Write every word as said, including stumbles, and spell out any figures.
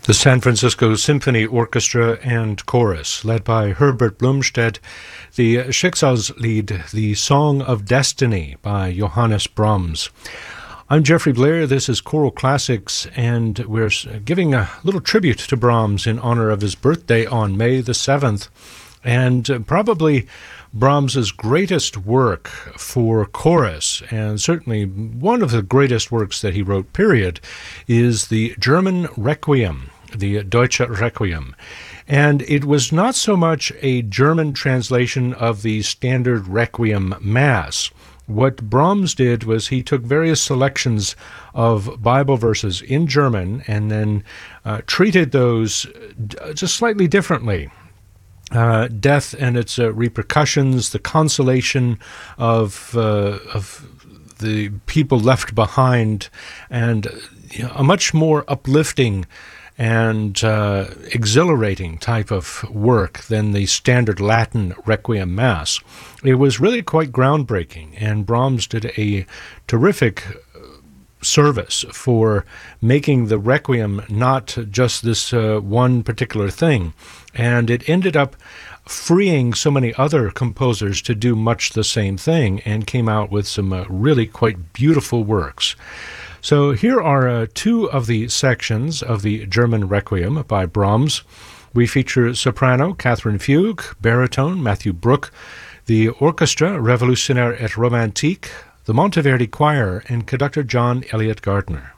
The San Francisco Symphony Orchestra and Chorus, led by Herbert Blomstedt, the Schicksalslied, the Song of Destiny by Johannes Brahms. I'm Jeffrey Blair, this is Choral Classics, and we're giving a little tribute to Brahms in honor of his birthday on May the seventh, and probably Brahms's greatest work for chorus, and certainly one of the greatest works that he wrote, period, is the German Requiem, the Deutsche Requiem. And it was not so much a German translation of the standard Requiem Mass. What Brahms did was he took various selections of Bible verses in German and then uh, treated those just slightly differently. Uh, death and its uh, repercussions, the consolation of uh, of the people left behind, and you know, a much more uplifting and uh, exhilarating type of work than the standard Latin Requiem Mass. It was really quite groundbreaking, and Brahms did a terrific service for making the Requiem not just this uh, one particular thing. And it ended up freeing so many other composers to do much the same thing and came out with some uh, really quite beautiful works. So here are uh, two of the sections of the German Requiem by Brahms. We feature soprano Catherine Fugue, baritone Matthew Brook, the orchestra Revolutionnaire et Romantique, the Monteverdi Choir, and conductor John Elliott Gardner.